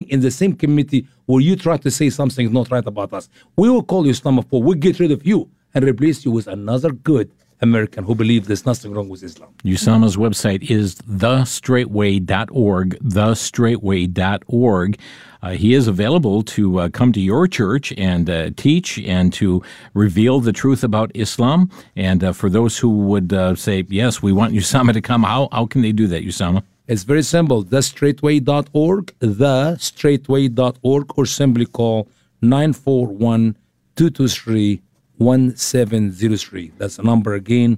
in the same community where you try to say something not right about us. We will call you Islamophobe. We'll get rid of you and replace you with another good American who believes there's nothing wrong with Islam. Usama's website is thestraightway.org, thestraightway.org. He is available to come to your church and teach and to reveal the truth about Islam. And for those who would say, yes, we want Usama to come, how can they do that, Usama? It's very simple, thestraightway.org, thestraightway.org, or simply call 941-223-1703. That's the number again,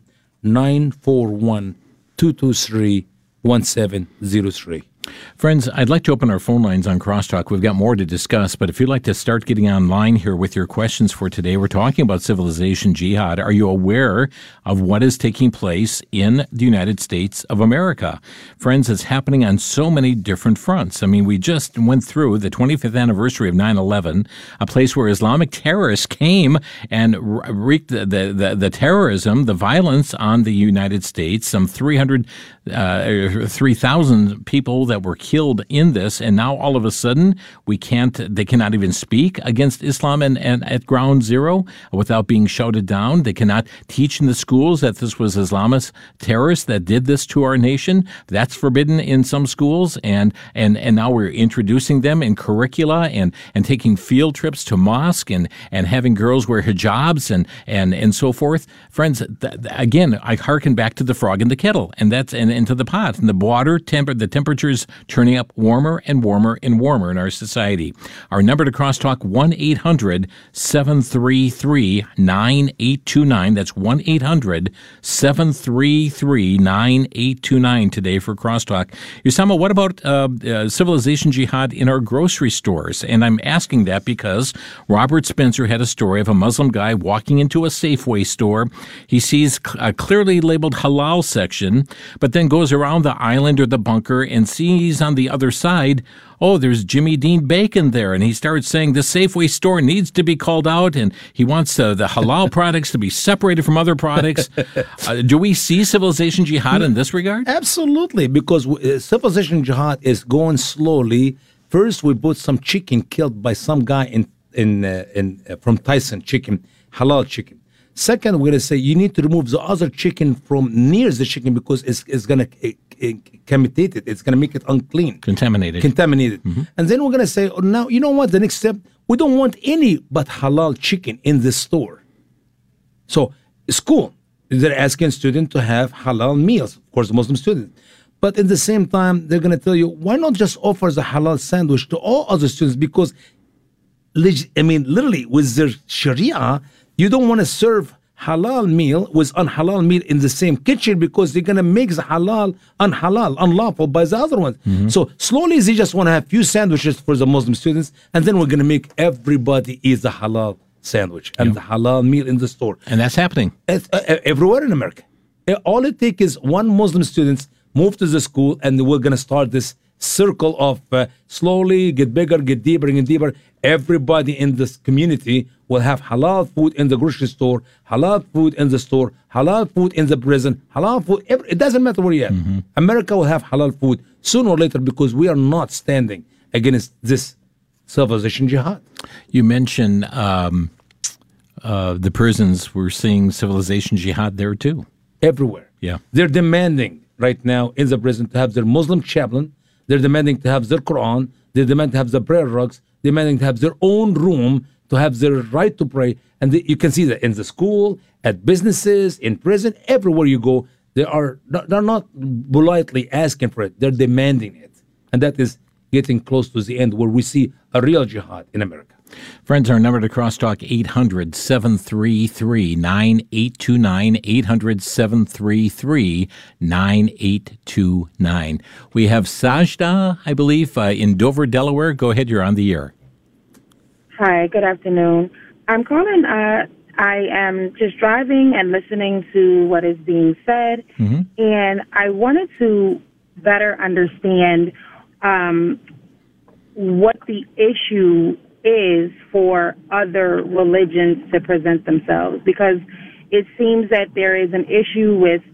941-223-1703. Friends, I'd like to open our phone lines on Crosstalk. We've got more to discuss, but if you'd like to start getting online here with your questions for today, we're talking about civilization jihad. Are you aware of what is taking place in the United States of America? Friends, it's happening on so many different fronts. I mean, we just went through the 25th anniversary of 9/11, a place where Islamic terrorists came and wreaked the terrorism, the violence on the United States. Some 3,000 people that were killed in this, and now all of a sudden they cannot even speak against Islam and at ground zero without being shouted down. They cannot teach in the schools that this was Islamist terrorists that did this to our nation. That's forbidden in some schools, and now we're introducing them in curricula and taking field trips to mosque and having girls wear hijabs and so forth. Friends, again, I hearken back to the frog in the kettle, and that's into the pot, and the the temperature's turning up warmer and warmer and warmer in our society. Our number to crosstalk, 1-800-733-9829. That's 1-800-733-9829 today for Crosstalk. Usama, what about civilization jihad in our grocery stores? And I'm asking that because Robert Spencer had a story of a Muslim guy walking into a Safeway store. He sees a clearly labeled halal section, but then goes around the island or the bunker and sees on the other side, oh, there's Jimmy Dean bacon there. And he starts saying the Safeway store needs to be called out, and he wants the halal products to be separated from other products. Do we see civilization jihad in this regard? Absolutely, because civilization jihad is going slowly. First, we put some chicken killed by some guy from Tyson chicken, halal chicken. Second, we're going to say you need to remove the other chicken from near the chicken because it's going to contaminate it. It's going to make it unclean. Contaminated. Mm-hmm. And then we're going to say, oh, now, you know what? The next step, we don't want any but halal chicken in the store. So school, they're asking students to have halal meals, of course, Muslim students. But at the same time, they're going to tell you, why not just offer the halal sandwich to all other students? Because, literally, with their Sharia, you don't want to serve halal meal with unhalal meal in the same kitchen because they're going to make the halal unlawful by the other one. Mm-hmm. So slowly they just want to have few sandwiches for the Muslim students, and then we're going to make everybody eat the halal sandwich and the halal meal in the store. And that's happening. It's, everywhere in America. All it takes is one Muslim student move to the school, and we're going to start this circle of slowly get bigger, get deeper and deeper. Everybody in this community will have halal food in the grocery store, halal food in the store, halal food in the prison, halal food. It doesn't matter where you're at. Mm-hmm. America will have halal food sooner or later because we are not standing against this civilization jihad. You mentioned the prisons. We're seeing civilization jihad there too. Everywhere. Yeah. They're demanding right now in the prison to have their Muslim chaplain. They're demanding to have their Quran. They demand to have the prayer rugs. Demanding to have their own room, to have their right to pray. And you can see that in the school, at businesses, in prison, everywhere you go, they're not politely asking for it. They're demanding it. And that is getting close to the end where we see a real jihad in America. Friends, our number to crosstalk, 800-733-9829, 800-733-9829. We have Sajda, I believe, in Dover, Delaware. Go ahead, you're on the air. Hi, good afternoon. I'm calling, I am just driving and listening to what is being said, and I wanted to better understand what the issue is for other religions to present themselves, because it seems that there is an issue with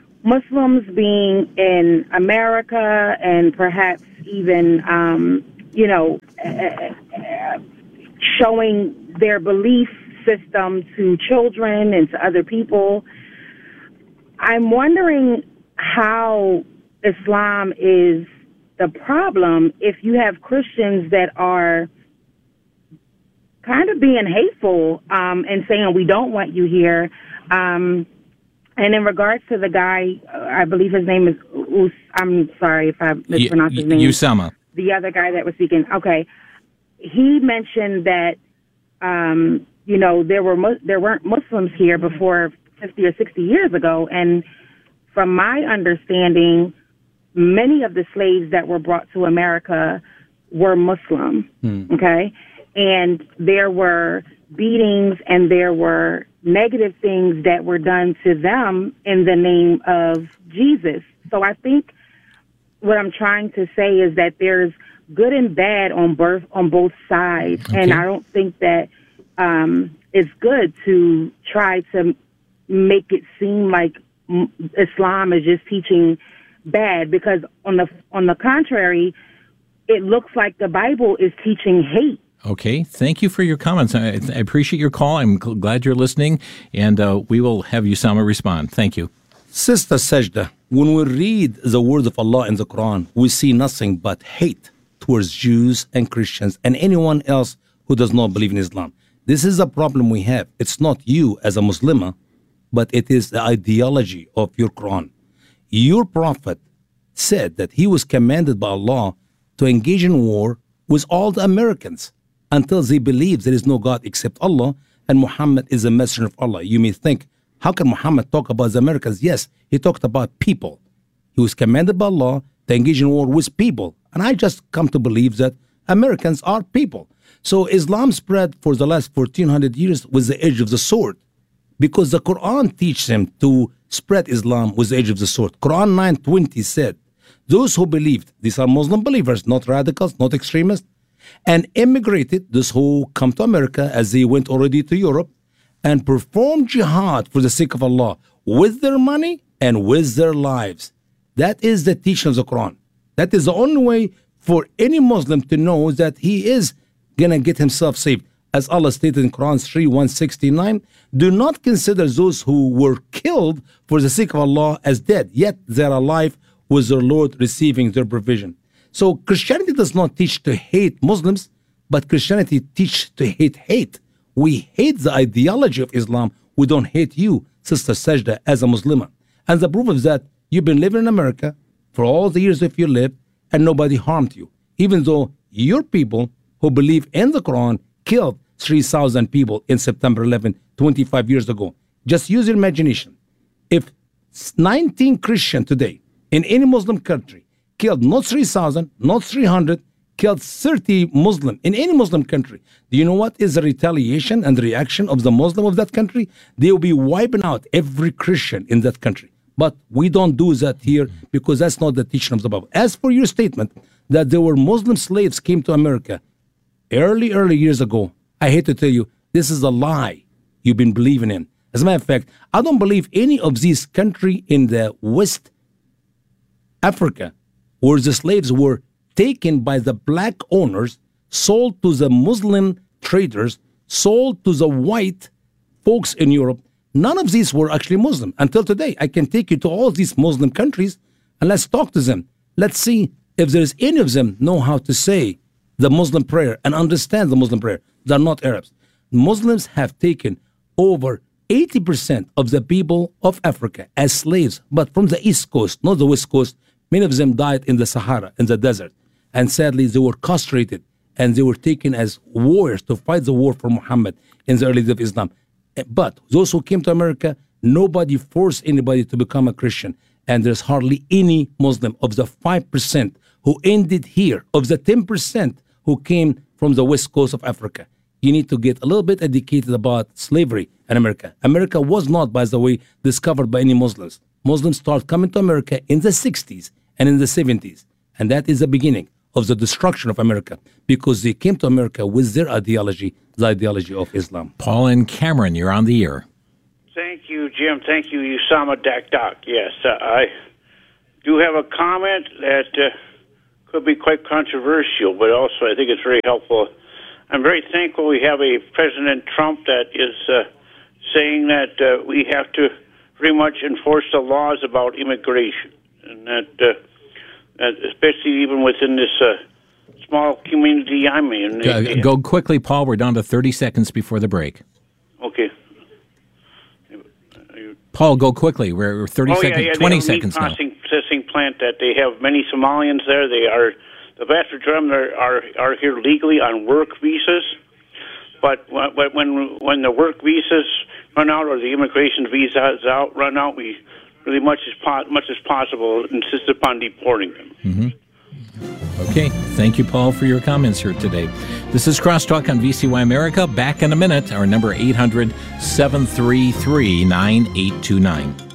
Muslims being in America and perhaps even showing their belief system to children and to other people. I'm wondering how Islam is the problem if you have Christians that are kind of being hateful and saying, we don't want you here. And in regards to the guy, I believe his name is I'm sorry if I mispronounced his name. Usama. The other guy that was speaking. Okay. He mentioned that, there weren't Muslims here before 50 or 60 years ago. And from my understanding, many of the slaves that were brought to America were Muslim. Okay. And there were beatings and there were negative things that were done to them in the name of Jesus. So I think what I'm trying to say is that there's good and bad on both sides. Okay. And I don't think that it's good to try to make it seem like Islam is just teaching bad, because on the contrary, it looks like the Bible is teaching hate. Okay, thank you for your comments. I appreciate your call. I'm glad you're listening, and we will have Usama respond. Thank you. Sister Sajda, when we read the word of Allah in the Quran, we see nothing but hate towards Jews and Christians and anyone else who does not believe in Islam. This is a problem we have. It's not you as a Muslimah, but it is the ideology of your Quran. Your prophet said that he was commanded by Allah to engage in war with all the Americans until they believe there is no God except Allah and Muhammad is a messenger of Allah. You may think, how can Muhammad talk about the Americans? Yes, he talked about people. He was commanded by Allah to engage in war with people. And I just come to believe that Americans are people. So Islam spread for the last 1400 years with the edge of the sword, because the Quran teaches them to spread Islam with the edge of the sword. Quran 9:20 said, those who believed, these are Muslim believers, not radicals, not extremists, and immigrated, those who come to America as they went already to Europe, and performed jihad for the sake of Allah with their money and with their lives. That is the teaching of the Quran. That is the only way for any Muslim to know that he is going to get himself saved. As Allah stated in Quran 3:169, do not consider those who were killed for the sake of Allah as dead, yet they are alive with their Lord receiving their provision. So Christianity does not teach to hate Muslims, but Christianity teaches to hate hate. We hate the ideology of Islam. We don't hate you, Sister Sajda, as a Muslimah. And the proof is that you've been living in America for all the years of your life and nobody harmed you, even though your people who believe in the Quran killed 3,000 people in September 11, 25 years ago. Just use your imagination. If 19 Christians today in any Muslim country killed not 3,000, not 300, killed 30 Muslim in any Muslim country, do you know what is the retaliation and the reaction of the Muslim of that country? They will be wiping out every Christian in that country. But we don't do that here because that's not the teaching of the Bible. As for your statement that there were Muslim slaves came to America early years ago, I hate to tell you, this is a lie you've been believing in. As a matter of fact, I don't believe any of these countries in the West Africa where the slaves were taken by the black owners, sold to the Muslim traders, sold to the white folks in Europe. None of these were actually Muslim. Until today, I can take you to all these Muslim countries and let's talk to them. Let's see if there's any of them know how to say the Muslim prayer and understand the Muslim prayer. They're not Arabs. Muslims have taken over 80% of the people of Africa as slaves, but from the East Coast, not the West Coast. Many of them died in the Sahara, in the desert. And sadly, they were castrated and they were taken as warriors to fight the war for Muhammad in the early days of Islam. But those who came to America, nobody forced anybody to become a Christian. And there's hardly any Muslim of the 5% who ended here, of the 10% who came from the West Coast of Africa. You need to get a little bit educated about slavery in America. America was not, by the way, discovered by any Muslims. Muslims started coming to America in the 60s and in the 70s. And that is the beginning of the destruction of America because they came to America with their ideology, the ideology of Islam. Paul and Cameron, you're on the air. Thank you, Jim. Thank you, Usama Dakdak. Yes, I do have a comment that could be quite controversial, but also I think it's very helpful. I'm very thankful we have a President Trump that is saying that we have to pretty much enforce the laws about immigration, and that especially even within this small community I'm in. Go quickly, Paul. We're down to 30 seconds before the break. Okay. Paul, go quickly. We're 30 seconds, 20 seconds now. Processing plant that they have many Somalians there. They are, the vast majority of them are here legally on work visas. But when the work visas run out or the immigration visas run out, we really much as possible insist upon deporting them. Mm-hmm. Okay. Thank you, Paul, for your comments here today. This is Crosstalk on VCY America. Back in a minute. Our number 800-733-9829.